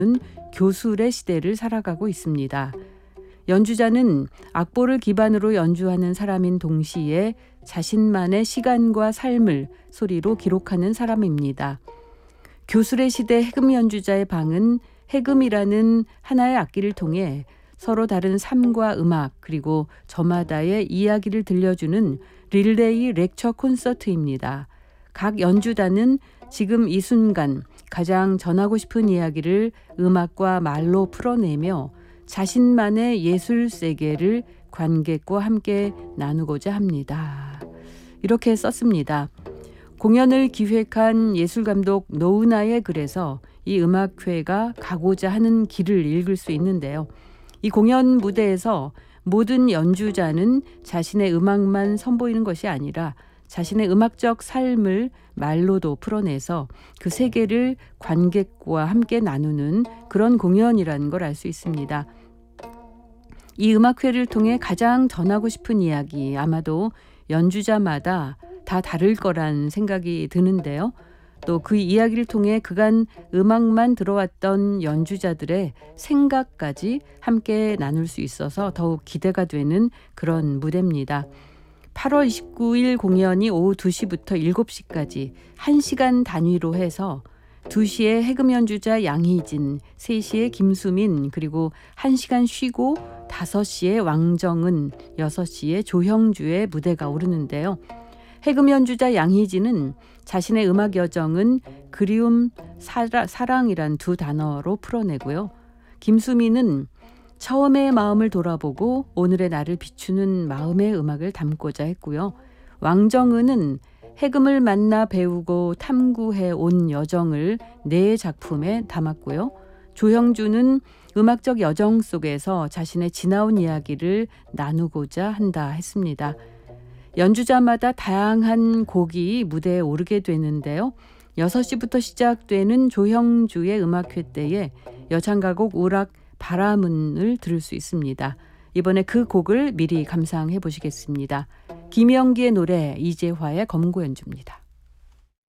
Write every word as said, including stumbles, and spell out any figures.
교술의 시대를 살아가고 있습니다. 연주자는 악보를 기반으로 연주하는 사람인 동시에 자신만의 시간과 삶을 소리로 기록하는 사람입니다. 교술의 시대 해금 연주자의 방은 해금이라는 하나의 악기를 통해 서로 다른 삶과 음악 그리고 저마다의 이야기를 들려주는 릴레이 렉처 콘서트입니다. 각 연주단은 지금 이 순간 가장 전하고 싶은 이야기를 음악과 말로 풀어내며 자신만의 예술 세계를 관객과 함께 나누고자 합니다. 이렇게 썼습니다. 공연을 기획한 예술감독 노은아의 글에서 이 음악회가 가고자 하는 길을 읽을 수 있는데요. 이 공연 무대에서 모든 연주자는 자신의 음악만 선보이는 것이 아니라 자신의 음악적 삶을 말로도 풀어내서 그 세계를 관객과 함께 나누는 그런 공연이라는 걸 알 수 있습니다. 이 음악회를 통해 가장 전하고 싶은 이야기, 아마도 연주자마다 다 다를 거란 생각이 드는데요. 또 그 이야기를 통해 그간 음악만 들어왔던 연주자들의 생각까지 함께 나눌 수 있어서 더욱 기대가 되는 그런 무대입니다. 팔월 이십구일 공연이 오후 두 시부터 일곱 시까지 한 시간 단위로 해서 두 시에 해금 연주자 양희진, 세 시에 김수민, 그리고 한 시간 쉬고 다섯 시에 왕정은, 여섯 시에 조형주의 무대가 오르는데요. 해금 연주자 양희진은 자신의 음악 여정은 그리움, 사라, 사랑이란 두 단어로 풀어내고요. 김수민은 처음의 마음을 돌아보고 오늘의 나를 비추는 마음의 음악을 담고자 했고요. 왕정은은 해금을 만나 배우고 탐구해 온 여정을 네 작품에 담았고요. 조형주는 음악적 여정 속에서 자신의 지나온 이야기를 나누고자 한다 했습니다. 연주자마다 다양한 곡이 무대에 오르게 되는데요. 여섯 시부터 시작되는 조형주의 음악회 때에 여창가곡 우락 바람은을 들을 수 있습니다. 이번에 그 곡을 미리 감상해 보시겠습니다. 김영기의 노래, 이재화의 검고 연주입니다.